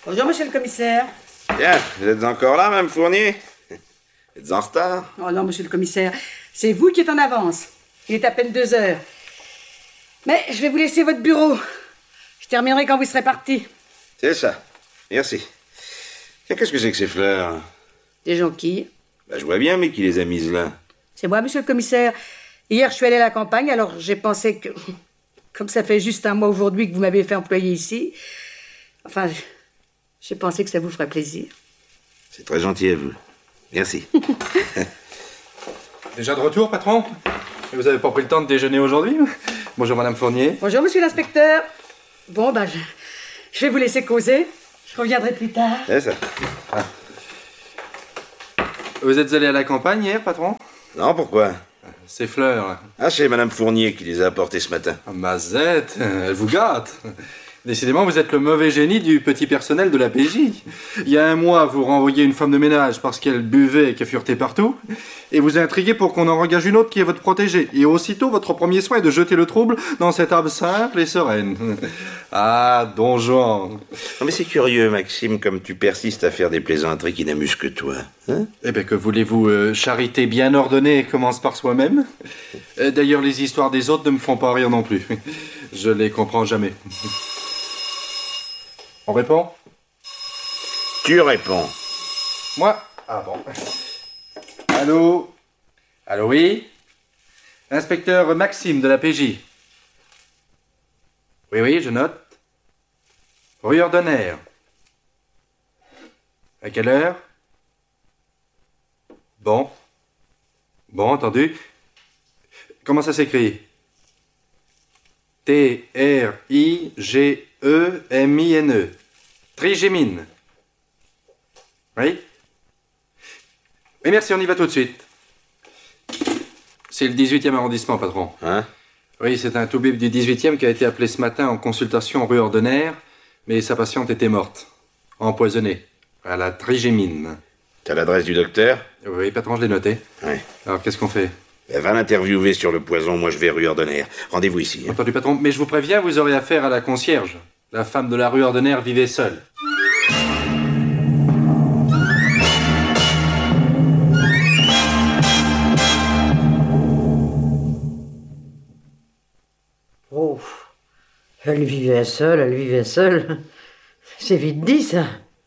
Bonjour, monsieur le commissaire. Bien, vous êtes encore là, Mme Fournier? Vous êtes en retard? Oh non, monsieur le commissaire, c'est vous qui êtes en avance. Il est à peine 2 heures. Mais je vais vous laisser votre bureau. Je terminerai quand vous serez parti. C'est ça. Merci. Tiens, qu'est-ce que c'est que ces fleurs? Des jonquilles. Je vois bien, mais qui les a mises là? C'est moi, monsieur le commissaire. Hier, je suis allée à la campagne, alors j'ai pensé que... Comme ça fait juste un mois aujourd'hui que vous m'avez fait employer ici... Enfin, j'ai pensé que ça vous ferait plaisir. C'est très gentil à vous. Merci. Déjà de retour, patron? Vous avez pas pris le temps de déjeuner aujourd'hui? Bonjour, Madame Fournier. Bonjour, monsieur l'inspecteur. Bon, je vais vous laisser causer. Je reviendrai plus tard. C'est ça. Vous êtes allé à la campagne hier, patron? Non, pourquoi? Ces fleurs. Ah, c'est Mme Fournier qui les a apportées ce matin. Ah, Mazette, elle vous gâte. Décidément, vous êtes le mauvais génie du petit personnel de la PJ. Il y a un mois, vous renvoyez une femme de ménage parce qu'elle buvait et qu'elle furetait partout. Et vous intriguez pour qu'on en engage une autre qui est votre protégée. Et aussitôt, votre premier soin est de jeter le trouble dans cette âme simple et sereine. Ah, Don Juan. Non, mais c'est curieux, Maxime, comme tu persistes à faire des plaisanteries qui n'amusent que toi. Hein? Eh bien, que voulez-vous, charité bien ordonnée commence par soi-même. D'ailleurs, les histoires des autres ne me font pas rire non plus. Je les comprends jamais. On répond? Tu réponds. Moi? Ah bon. Allô? Allô, oui? Inspecteur Maxime de la PJ. Oui, oui, je note. Rue Ordonnaire. À quelle heure? Bon. Bon, entendu. Comment ça s'écrit? T-R-I-G-E-M-I-N-E. Trigémine. Oui? Oui, merci, on y va tout de suite. C'est le 18e arrondissement, patron. Hein? Oui, c'est un toubib du 18e qui a été appelé ce matin en consultation rue Ordonnaire, mais sa patiente était morte. Empoisonnée. À la trigémine. T'as l'adresse du docteur? Oui, patron, je l'ai noté. Oui. Alors, qu'est-ce qu'on fait? Va l'interviewer sur le poison, moi je vais rue Ordonnaire. Rendez-vous ici. Entendu, patron, mais je vous préviens, vous aurez affaire à la concierge. La femme de la rue Ordonnaire vivait seule. Oh, elle vivait seule. C'est vite dit, ça.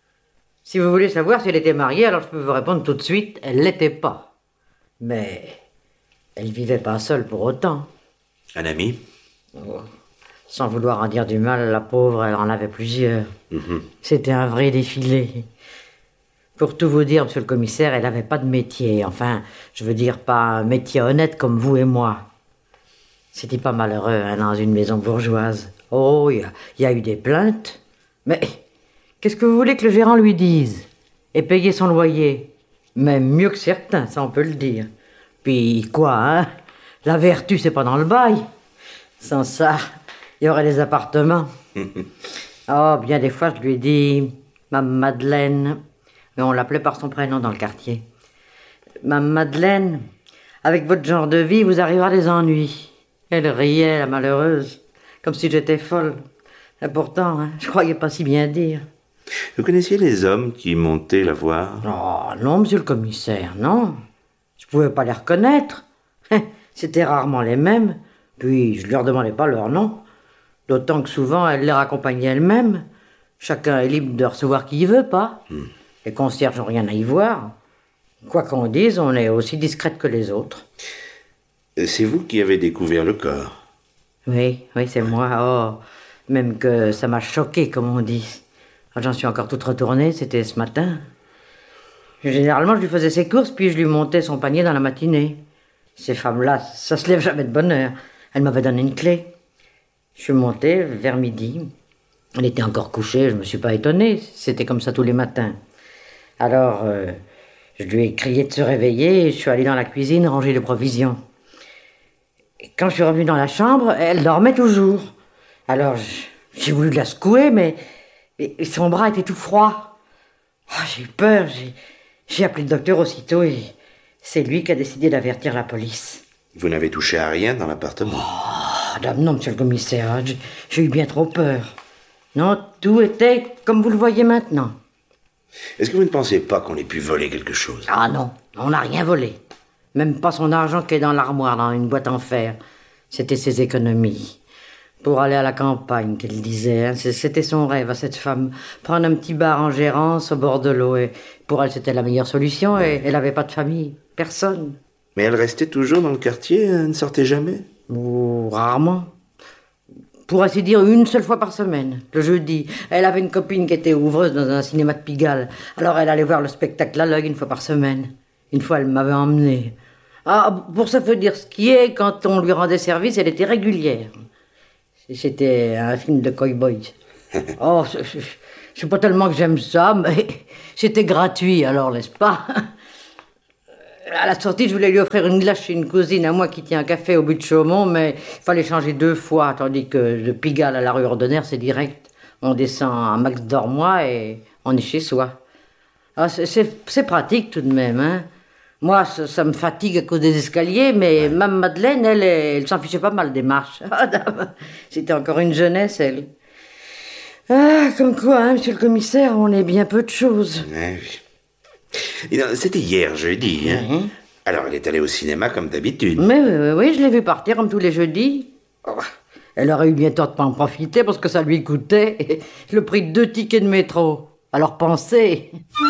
Si vous voulez savoir si elle était mariée, alors je peux vous répondre tout de suite, elle l'était pas. Mais elle vivait pas seule pour autant. Un ami? Oh. Sans vouloir en dire du mal, la pauvre, elle en avait plusieurs. C'était un vrai défilé. Pour tout vous dire, monsieur le commissaire, elle n'avait pas de métier. Enfin, je veux dire, pas un métier honnête comme vous et moi. C'était pas malheureux, hein, dans une maison bourgeoise. Oh, il y a eu des plaintes. Mais qu'est-ce que vous voulez que le gérant lui dise? Et payer son loyer? Même mieux que certains, ça on peut le dire. Puis quoi, hein? La vertu, c'est pas dans le bail. Sans ça, il y aurait des appartements. Oh, bien des fois, je lui ai dit... Mme Madeleine... Mais on l'appelait par son prénom dans le quartier. Mme Madeleine, avec votre genre de vie, vous arrivera des ennuis. Elle riait, la malheureuse, comme si j'étais folle. Et pourtant, hein, je croyais pas si bien dire. Vous connaissiez les hommes qui montaient la voir? Oh, non, monsieur le commissaire, non. Je pouvais pas les reconnaître. C'était rarement les mêmes. Puis, je leur demandais pas leur nom. D'autant que souvent, elle les raccompagnait elle-même. Chacun est libre de recevoir qui il veut, pas? Les concierges n'ont rien à y voir. Quoi qu'on dise, on est aussi discrète que les autres. C'est vous qui avez découvert le corps? Oui, c'est moi. Oh, même que ça m'a choqué, comme on dit. J'en suis encore toute retournée, c'était ce matin. Généralement, je lui faisais ses courses, puis je lui montais son panier dans la matinée. Ces femmes-là, ça se lève jamais de bonne heure. Elle m'avait donné une clé. Je suis montée vers midi. Elle était encore couchée, je me suis pas étonnée. C'était comme ça tous les matins. Alors, je lui ai crié de se réveiller et je suis allée dans la cuisine ranger les provisions. Et quand je suis revenue dans la chambre, elle dormait toujours. Alors, j'ai voulu la secouer, mais son bras était tout froid. Oh, j'ai eu peur, j'ai appelé le docteur aussitôt et c'est lui qui a décidé d'avertir la police. Vous n'avez touché à rien dans l'appartement? Oh, non, monsieur le commissaire, j'ai eu bien trop peur. Non, tout était comme vous le voyez maintenant. Est-ce que vous ne pensez pas qu'on ait pu voler quelque chose? Ah non, on n'a rien volé. Même pas son argent qui est dans l'armoire, dans une boîte en fer. C'était ses économies. Pour aller à la campagne, qu'elle disait. Hein. C'était son rêve à cette femme. Prendre un petit bar en Gérance au bord de l'eau. Et pour elle, c'était la meilleure solution. Et elle n'avait pas de famille. Personne. Mais elle restait toujours dans le quartier, elle ne sortait jamais? Ou rarement. Pour ainsi dire, une seule fois par semaine, le jeudi. Elle avait une copine qui était ouvreuse dans un cinéma de Pigalle. Alors elle allait voir le spectacle à l'œil une fois par semaine. Une fois, elle m'avait emmené. Ah, pour ça veut dire ce qui est, quand on lui rendait service, elle était régulière. C'était un film de cow-boy. Oh, c'est pas tellement que j'aime ça, mais c'était gratuit alors, n'est-ce pas? À la sortie, je voulais lui offrir une glace chez une cousine à moi qui tient un café au but de Chaumont, mais il fallait changer 2 fois, tandis que de Pigalle à la rue Ordonnaire, c'est direct. On descend à Max Dormois et on est chez soi. Ah, c'est pratique tout de même, hein. Moi, ça me fatigue à cause des escaliers, mais Mme Madeleine, elle s'en fichait pas mal des marches. C'était encore une jeunesse, elle. Ah, comme quoi, hein, monsieur le commissaire, on est bien peu de choses. Oui. C'était hier, jeudi. Hein? Alors, elle est allée au cinéma comme d'habitude. Mais oui, je l'ai vu partir comme tous les jeudis. Oh, elle aurait eu bien tort de pas en profiter parce que ça lui coûtait le prix de 2 tickets de métro. Alors pensez.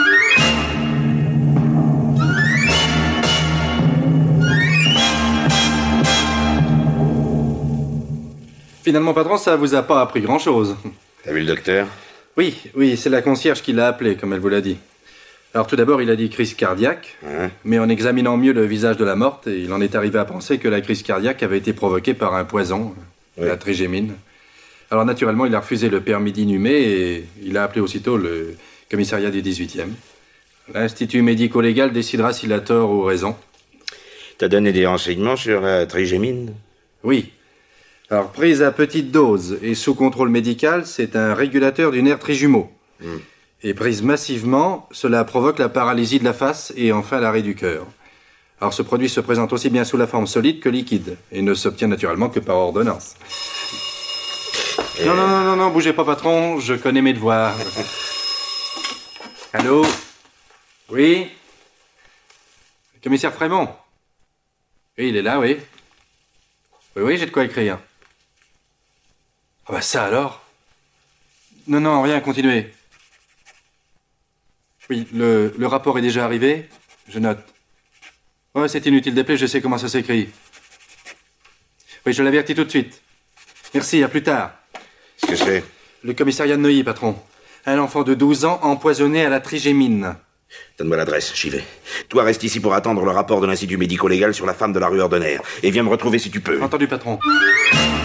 Finalement, patron, ça vous a pas appris grand-chose. T'as vu le docteur? Oui, c'est la concierge qui l'a appelé, comme elle vous l'a dit. Alors tout d'abord, il a dit crise cardiaque, mais en examinant mieux le visage de la morte, il en est arrivé à penser que la crise cardiaque avait été provoquée par un poison, la trigémine. Alors naturellement, il a refusé le permis d'inhumer et il a appelé aussitôt le commissariat du 18e. L'Institut médico-légal décidera s'il a tort ou raison. T'as donné des renseignements sur la trigémine? Oui. Alors, prise à petite dose et sous contrôle médical, c'est un régulateur du nerf trijumeau. Et prise massivement, cela provoque la paralysie de la face et enfin l'arrêt du cœur. Alors, ce produit se présente aussi bien sous la forme solide que liquide et ne s'obtient naturellement que par ordonnance. Non, bougez pas, patron, je connais mes devoirs. Allô? Oui? Commissaire Frémont? Oui, il est là, oui. Oui, j'ai de quoi écrire. Ah bah ça alors? Non, rien, continuez. Oui, le rapport est déjà arrivé? Je note. Ouais, c'est inutile d'appeler, je sais comment ça s'écrit. Oui, je l'avertis tout de suite. Merci, à plus tard. Qu'est-ce que c'est? Le commissariat de Neuilly, patron. Un enfant de 12 ans empoisonné à la trigémine. Donne-moi l'adresse, j'y vais. Toi, reste ici pour attendre le rapport de l'Institut médico-légal sur la femme de la rue Ordonnaire. Et viens me retrouver si tu peux. Entendu, patron.